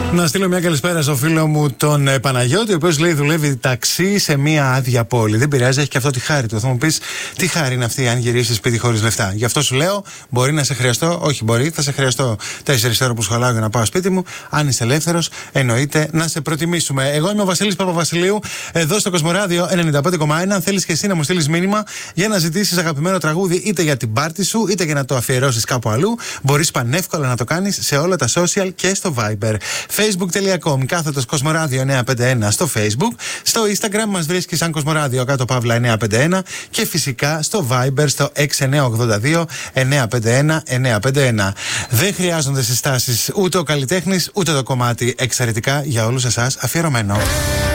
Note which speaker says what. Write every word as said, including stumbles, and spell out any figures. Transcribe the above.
Speaker 1: Να στείλω μια καλησπέρα στο φίλο μου τον ε, Παναγιώτη, ο οποίος λέει δουλεύει ταξί σε μια άδεια πόλη. Δεν πειράζει, έχει και αυτό τη χάρη του. Θα μου πεις, τι χάρη είναι αυτή αν γυρίσεις σπίτι χωρίς λεφτά. Γι' αυτό σου λέω, μπορεί να σε χρειαστώ, όχι μπορεί, θα σε χρειαστώ τέσσερις ώρες που σχολάω για να πάω σπίτι μου. Αν είσαι ελεύθερος, εννοείται να σε προτιμήσουμε. Εγώ είμαι ο Βασίλης Παπαβασιλείου, εδώ στο Κοσμοράδιο ενενήντα πέντε κόμμα ένα. Αν θέλεις και εσύ να μου στείλεις μήνυμα για να ζητήσεις αγαπημένο τραγούδι, είτε για την πάρτι σου, είτε για να το αφιερώσεις κάπου αλλού, μπορείς πανεύκολα να το κάνεις σε όλα τα social και στο Viber. facebook τελεία com κάθετος Κοσμοράδιο εννιακόσια πενήντα ένα στο Facebook. Στο Instagram μας βρίσκεις σαν Κοσμοράδιο κάτω παύλα εννιακόσια πενήντα ένα και φυσικά στο Viber στο έξι εννιά οκτώ δύο εννιακόσια πενήντα ένα εννιακόσια πενήντα ένα. Δεν χρειάζονται συστάσεις ούτε ο καλλιτέχνης ούτε το κομμάτι, εξαιρετικά για όλους εσάς αφιερωμένο.